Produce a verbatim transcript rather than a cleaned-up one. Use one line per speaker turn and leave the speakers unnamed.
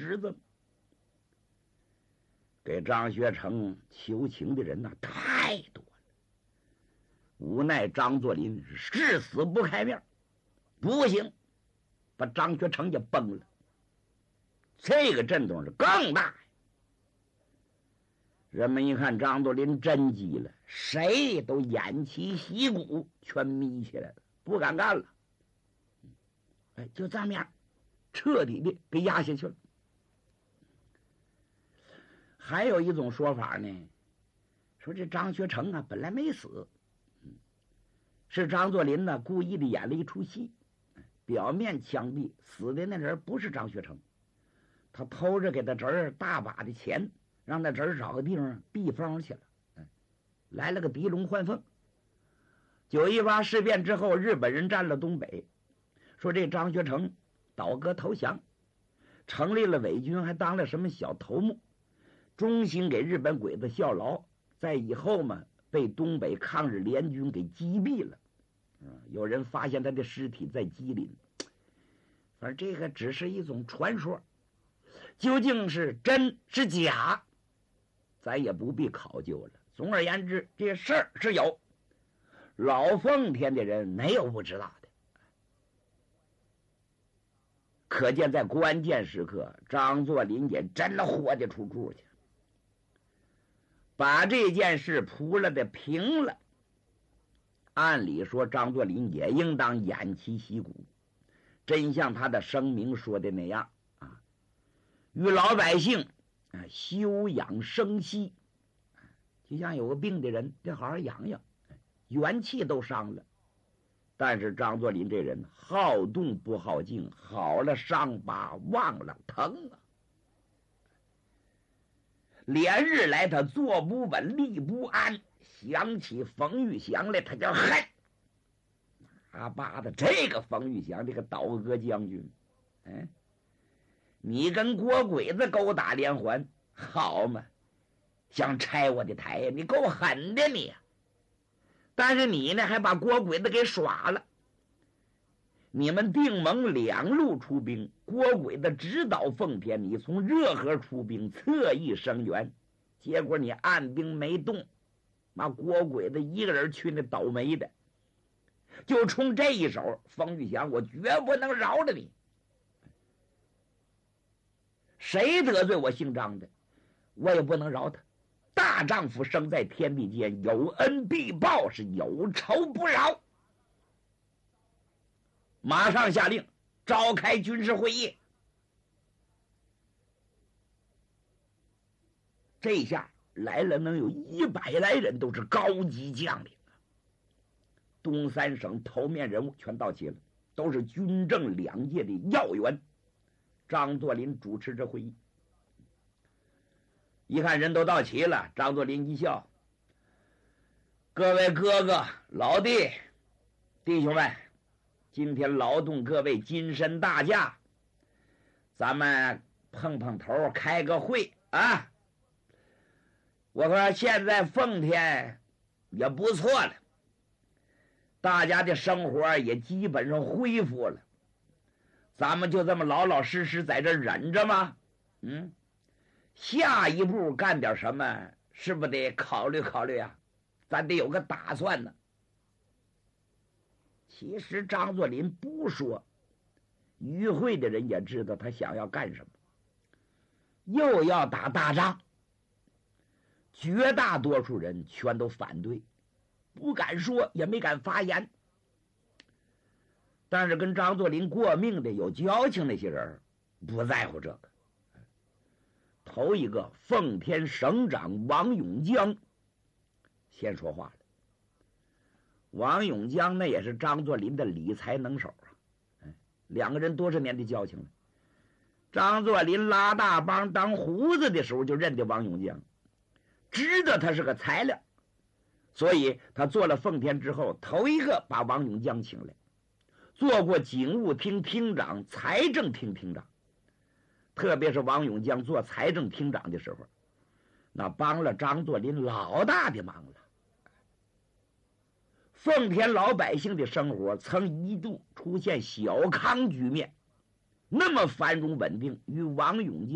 侄子。给张学成求情的人呐、啊、太多了，无奈张作霖誓死不开面，不行，把张学成也崩了。这个震动是更大呀！人们一看张作霖真急了，谁都偃旗息鼓，全眯起来了，不敢干了。哎，就这么样，彻底的给压下去了。还有一种说法呢，说这张学成啊本来没死，是张作霖呢故意的演了一出戏，表面枪毙死的那人不是张学成，他偷着给他侄儿大把的钱，让他侄儿找个地方避风去了，来了个狄龙换凤。九一八事变之后，日本人占了东北，说这张学成倒戈投降，成立了伪军，还当了什么小头目，忠心给日本鬼子效劳，在以后嘛被东北抗日联军给击毙了。嗯，有人发现他的尸体在吉林，反正这个只是一种传说，究竟是真是假，咱也不必考究了。总而言之，这事儿是有，老奉天的人没有不知道的。可见在关键时刻，张作霖也真的豁得出处去，把这件事铺了的平了。按理说张作霖也应当偃旗息鼓，真像他的声明说的那样啊，与老百姓啊休养生息，就像有个病的人得好好养养，元气都伤了。但是张作霖这人好动不好静，好了伤疤忘了疼啊，连日来他坐不稳立不安，想起冯玉祥来他就恨阿巴的。这个冯玉祥这个倒戈将军，哎，你跟国鬼子勾打连环好嘛，想拆我的台呀，你够狠的你。但是你呢还把国鬼子给耍了，你们定盟两路出兵，国鬼子直捣奉天，你从热河出兵侧翼声援，结果你按兵没动，把国鬼子一个人去那倒霉的。就冲这一手，冯玉祥我绝不能饶了你，谁得罪我姓张的我也不能饶他。大丈夫生在天地间，有恩必报，是有仇不饶。马上下令召开军事会议。这下来了能有一百来人，都是高级将领啊。东三省头面人物全到齐了，都是军政两界的要员。张作霖主持这会议，一看人都到齐了，张作霖一笑：“各位哥哥老弟弟兄们，今天劳动各位金身大驾，咱们碰碰头开个会啊！我说现在奉天也不错了，大家的生活也基本上恢复了，咱们就这么老老实实在这忍着吗？嗯，下一步干点什么，是不是得考虑考虑啊？咱得有个打算呢。”其实张作霖不说，与会的人也知道他想要干什么，又要打大仗。绝大多数人全都反对，不敢说，也没敢发言。但是跟张作霖过命的有交情那些人不在乎这个。头一个奉天省长王永江先说话了。王永江那也是张作霖的理财能手啊，哎，两个人多少年的交情了。张作霖拉大帮当胡子的时候就认得王永江，知道他是个材料，所以他做了奉天之后，头一个把王永江请来，做过警务厅厅长、财政厅厅长。特别是王永江做财政厅长的时候，那帮了张作霖老大的忙了。奉天老百姓的生活曾一度出现小康局面，那么繁荣稳定，与王永江